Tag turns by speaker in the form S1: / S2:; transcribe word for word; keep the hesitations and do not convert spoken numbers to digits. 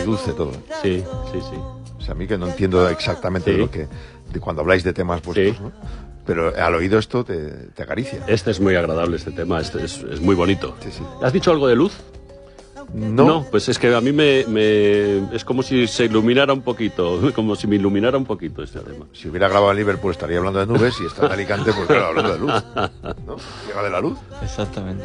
S1: agridulce todo.
S2: Sí, sí, sí.
S1: O sea, a mí que no entiendo exactamente
S2: Sí.
S1: lo que, de cuando habláis de temas vuestros,
S2: Sí.
S1: ¿no? Pero al oído esto te, te acaricia.
S2: Este es muy agradable, este tema, este es, es muy bonito.
S1: Sí, sí.
S2: ¿Has dicho algo de luz?
S1: No,
S2: pues es que a mí me, me- es como si se iluminara un poquito, como si me iluminara un poquito este tema.
S1: si hubiera grabado en Liverpool estaría hablando de nubes y está en Alicante, pues claro, hablando de luz. ¿No? Llega de la luz.
S3: Exactamente.